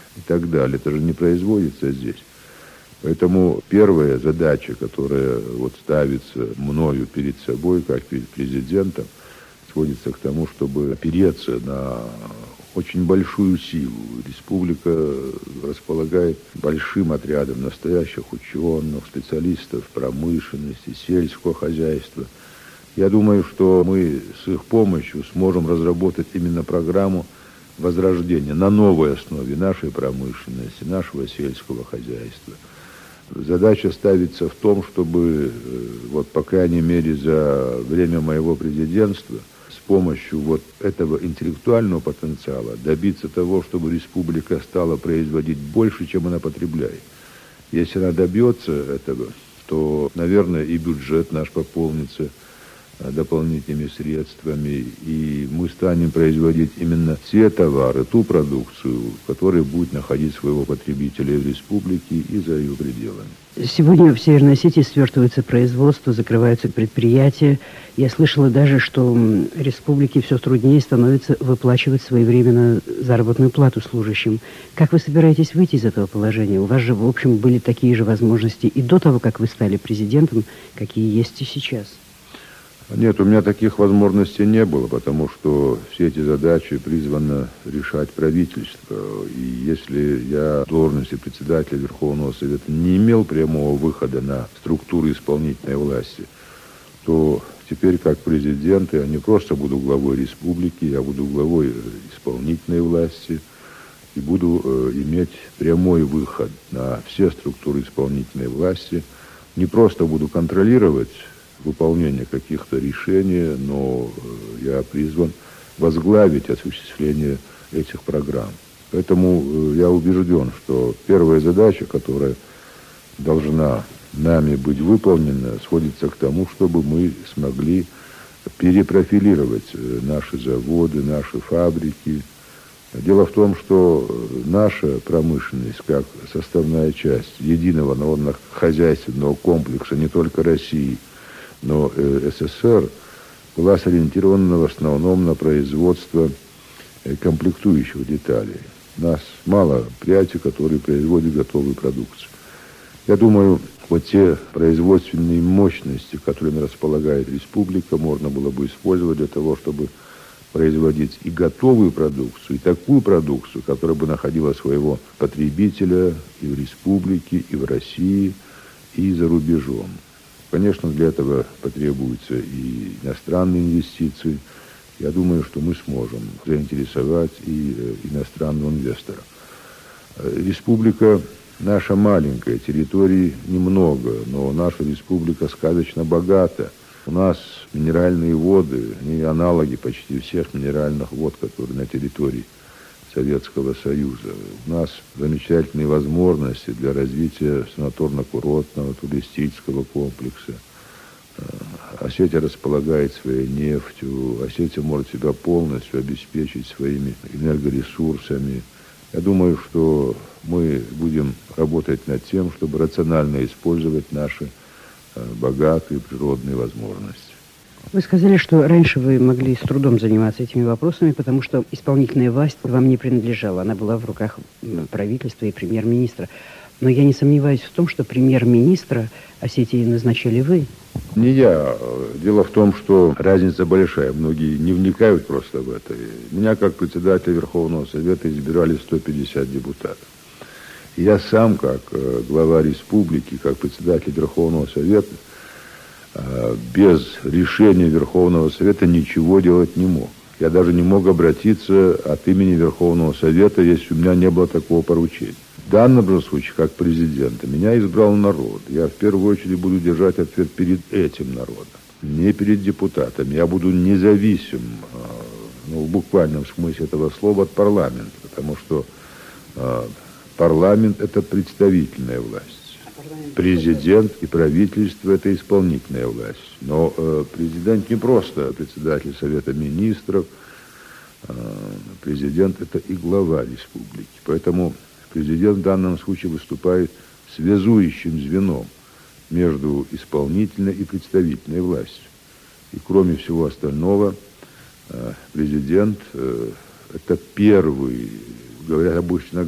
и так далее. Это же не производится здесь. Поэтому первая задача, которая вот ставится мною перед собой, как перед президентом, сводится к тому, чтобы опереться на очень большую силу. Республика располагает большим отрядом настоящих ученых, специалистов промышленности, сельского хозяйства. Я думаю, что мы с их помощью сможем разработать именно программу возрождения на новой основе нашей промышленности, нашего сельского хозяйства. Задача ставится в том, чтобы, вот, по крайней мере, за время моего президентства с помощью вот этого интеллектуального потенциала добиться того, чтобы республика стала производить больше, чем она потребляет. Если она добьется этого, то, наверное, и бюджет наш пополнится дополнительными средствами, и мы станем производить именно те товары, ту продукцию, которая будет находить своего потребителя в республике и за ее пределами. Сегодня в Северной Осетии свертывается производство, закрываются предприятия. Я слышала даже, что республике все труднее становится выплачивать своевременно заработную плату служащим. Как вы собираетесь выйти из этого положения? У вас же, в общем, были такие же возможности и до того, как вы стали президентом, какие есть и сейчас. Нет, у меня таких возможностей не было, потому что все эти задачи призвано решать правительство. И если я в должности председателя Верховного Совета не имел прямого выхода на структуры исполнительной власти, то теперь как президент я не просто буду главой республики, я буду главой исполнительной власти и буду иметь прямой выход на все структуры исполнительной власти. Не просто буду контролировать выполнение каких-то решений, но я призван возглавить осуществление этих программ. Поэтому я убежден, что первая задача, которая должна нами быть выполнена, сводится к тому, чтобы мы смогли перепрофилировать наши заводы, наши фабрики. Дело в том, что наша промышленность, как составная часть единого народно-хозяйственного комплекса не только России, но СССР, была сориентирована в основном на производство комплектующих деталей. У нас мало предприятий, которые производят готовую продукцию. Я думаю, вот те производственные мощности, которыми располагает республика, можно было бы использовать для того, чтобы производить и готовую продукцию, и такую продукцию, которая бы находила своего потребителя и в республике, и в России, и за рубежом. Конечно, для этого потребуются и иностранные инвестиции. Я думаю, что мы сможем заинтересовать и иностранного инвестора. Республика наша маленькая, территорий немного, но наша республика сказочно богата. У нас минеральные воды, они аналоги почти всех минеральных вод, которые на территории Советского Союза. У нас замечательные возможности для развития санаторно-курортного, туристического комплекса. Осетия располагает своей нефтью, Осетия может себя полностью обеспечить своими энергоресурсами. Я думаю, что мы будем работать над тем, чтобы рационально использовать наши богатые природные возможности. Вы сказали, что раньше вы могли с трудом заниматься этими вопросами, потому что исполнительная власть вам не принадлежала. Она была в руках правительства и премьер-министра. Но я не сомневаюсь в том, что премьер-министра Осетии назначали вы. Не я. Дело в том, что разница большая. Многие не вникают просто в это. Меня, как председателя Верховного Совета, избирали 150 депутатов. Я сам, как глава республики, как председатель Верховного Совета, без решения Верховного Совета ничего делать не мог. Я даже не мог обратиться от имени Верховного Совета, если у меня не было такого поручения. В данном же случае, как президента, меня избрал народ. Я в первую очередь буду держать ответ перед этим народом, не перед депутатами. Я буду независим, в буквальном смысле этого слова, от парламента, потому что парламент – это представительная власть. Президент и правительство – это исполнительная власть. Но президент не просто председатель Совета Министров, президент – это и глава республики. Поэтому президент в данном случае выступает связующим звеном между исполнительной и представительной властью. И кроме всего остального, президент – это первый, говорят обычно,